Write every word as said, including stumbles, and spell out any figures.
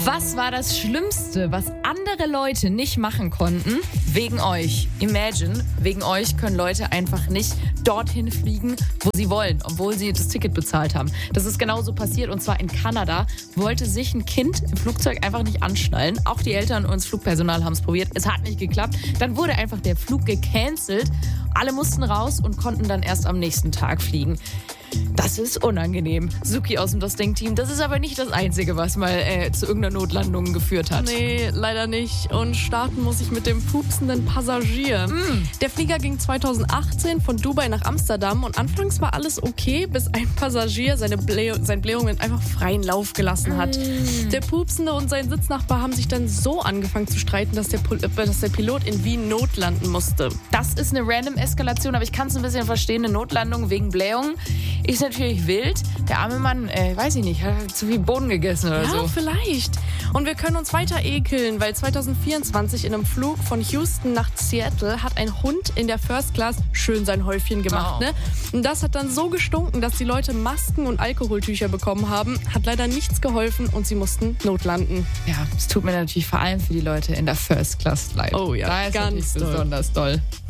Was war das Schlimmste, was andere Leute nicht machen konnten? Wegen euch. Imagine, wegen euch können Leute einfach nicht dorthin fliegen, wo sie wollen, obwohl sie das Ticket bezahlt haben. Das ist genauso passiert, und zwar in Kanada wollte sich ein Kind im Flugzeug einfach nicht anschnallen. Auch die Eltern und das Flugpersonal haben es probiert. Es hat nicht geklappt. Dann wurde einfach der Flug gecancelt. Alle mussten raus und konnten dann erst am nächsten Tag fliegen. Das ist unangenehm. Suki aus dem Das Denk-Team, das ist aber nicht das Einzige, was mal äh, zu irgendeiner Notlandung geführt hat. Nee, leider nicht. Und starten muss ich mit dem pupsenden Passagier. Mm. Der Flieger ging zweitausendachtzehn von Dubai nach Amsterdam und anfangs war alles okay, bis ein Passagier seine Blä- sein Blähungen einfach freien Lauf gelassen hat. Mm. Der Pupsende und sein Sitznachbar haben sich dann so angefangen zu streiten, dass der, Pol- äh, dass der Pilot in Wien notlanden musste. Das ist eine random Eskalation, aber ich kann es ein bisschen verstehen. Eine Notlandung wegen Blähungen ist natürlich wild. Der arme Mann, äh, weiß ich nicht, hat zu viel Boden gegessen oder Ja, so. vielleicht. Und wir können uns weiter ekeln, weil zweitausendvierundzwanzig in einem Flug von Houston nach Seattle hat ein Hund in der First Class schön sein Häufchen gemacht. Oh. Ne? Und das hat dann so gestunken, dass die Leute Masken und Alkoholtücher bekommen haben. Hat leider nichts geholfen und sie mussten notlanden. Ja, es tut mir natürlich vor allem für die Leute in der First Class leid. Oh ja, da ist ganz natürlich doll. besonders doll.